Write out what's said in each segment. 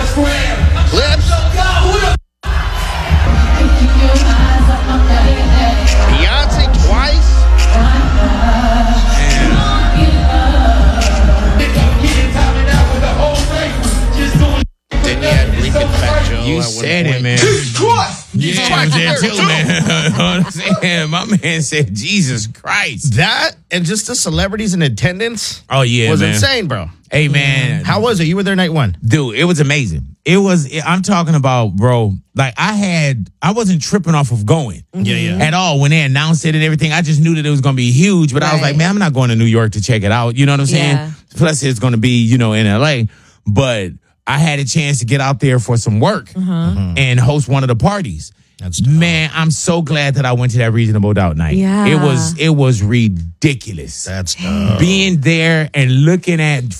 Clips. Beyonce twice. Then you had Bleak and Fat Joe. You said it, man. Yeah, I'm too, man. I'm saying, my man said, Jesus Christ. That and just the celebrities in attendance. Oh, yeah, was man. insane, bro. Hey, man. How was it? You were there night one. Dude, it was amazing. I'm talking about, bro, like I wasn't tripping off of going. Yeah. At all. When they announced it and everything, I just knew that it was going to be huge, but I was like, man, I'm not going to New York to check it out. You know what I'm saying? Yeah. Plus, it's going to be, in LA. But I had a chance to get out there for some work and host one of the parties. That's dope. Man, I'm so glad that I went to that Reasonable Doubt night. Yeah. It was ridiculous. That's dope. Being there and looking at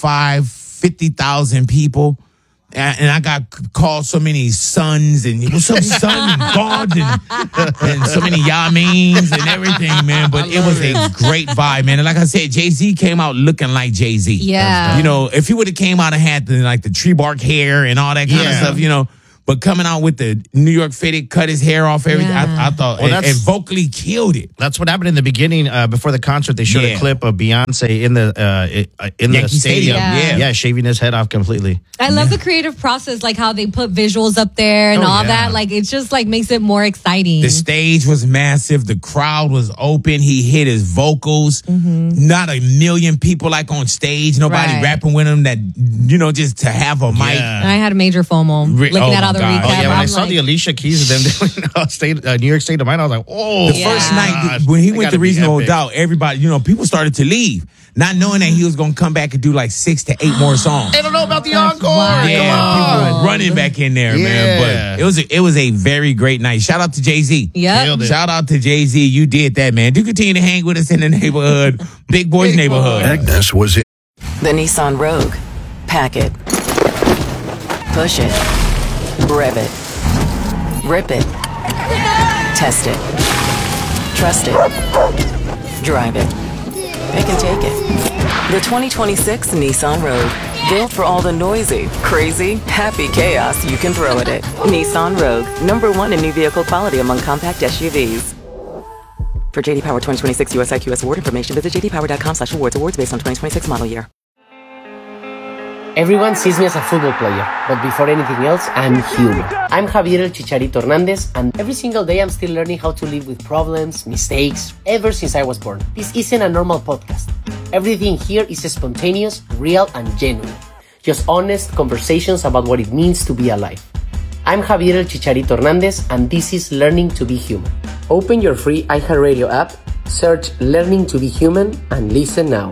50,000 people. And I got called so many sons and what's up, son, and God, and so many Yamins and everything, man. But it was a great vibe, man. And like I said, Jay-Z came out looking like Jay-Z. Yeah. If he would have came out and had the tree bark hair and all that kind of stuff, but coming out with the New York fitted, cut his hair off, everything, I thought, and vocally killed it. That's what happened in the beginning. Before the concert, they showed a clip of Beyonce in the Yankee stadium. Stadium, Yeah, shaving his head off completely. I love the creative process, like how they put visuals up there and all that. Like, it just makes it more exciting. The stage was massive. The crowd was open. He hit his vocals. Not a million people on stage. Nobody rapping with him that, just to have a mic. And I had a major FOMO looking at all the recaps. Oh, yeah, when I saw the Alicia Keys and them doing New York State of Mind, I was like, oh. The first night when he went to Reasonable Doubt, everybody, people started to leave, not knowing that he was going to come back and do 6 to 8 more songs. They don't know about the encore. Yeah, people were running back in there, man. But it was a very great night. Shout out to Jay-Z. Yep. Shout out to Jay-Z. You did that, man. Do continue to hang with us in the neighborhood. Big Boys neighborhood. Agnes was it. The Nissan Rogue. Pack it. Push it. Rev it. Rip it. Test it. Trust it. Drive it. Pick and take it. The 2026 Nissan Rogue. Built for all the noisy, crazy, happy chaos you can throw at it. Nissan Rogue. #1 in new vehicle quality among compact SUVs. For JD Power 2026 US IQS award information, visit jdpower.com/awards. Awards based on 2026 model year. Everyone sees me as a football player, but before anything else, I'm human. I'm Javier El Chicharito Hernandez, and every single day I'm still learning how to live with problems, mistakes, ever since I was born. This isn't a normal podcast. Everything here is spontaneous, real, and genuine. Just honest conversations about what it means to be alive. I'm Javier El Chicharito Hernandez, and this is Learning to Be Human. Open your free iHeartRadio app, search Learning to Be Human, and listen now.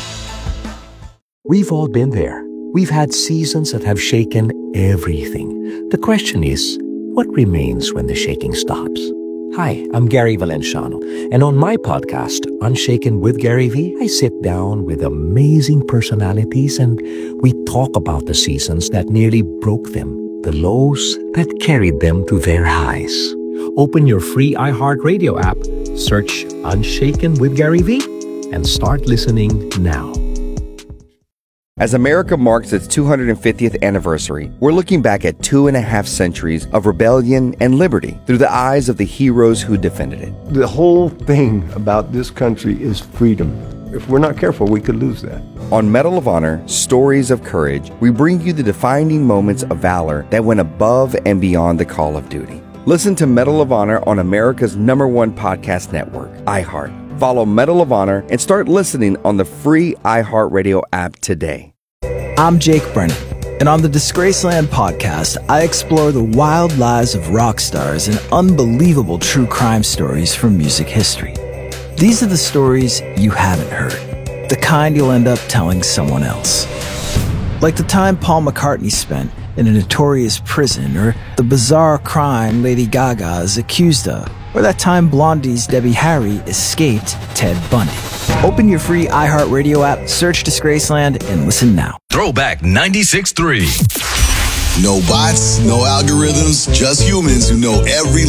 We've all been there. We've had seasons that have shaken everything. The question is, what remains when the shaking stops? Hi, I'm Gary Valenciano, and on my podcast, Unshaken with Gary V, I sit down with amazing personalities and we talk about the seasons that nearly broke them, the lows that carried them to their highs. Open your free iHeartRadio app, search Unshaken with Gary V, and start listening now. As America marks its 250th anniversary, we're looking back at 2.5 centuries of rebellion and liberty through the eyes of the heroes who defended it. The whole thing about this country is freedom. If we're not careful, we could lose that. On Medal of Honor, Stories of Courage, we bring you the defining moments of valor that went above and beyond the call of duty. Listen to Medal of Honor on America's #1 podcast network, iHeart. Follow Medal of Honor and start listening on the free iHeartRadio app today. I'm Jake Brennan, and on the Disgraceland podcast, I explore the wild lives of rock stars and unbelievable true crime stories from music history. These are the stories you haven't heard, the kind you'll end up telling someone else. Like the time Paul McCartney spent in a notorious prison, or the bizarre crime Lady Gaga is accused of, or that time Blondie's Debbie Harry escaped Ted Bundy. Open your free iHeartRadio app, search Disgraceland, and listen now. Throwback 96.3. No bots, no algorithms, just humans who know every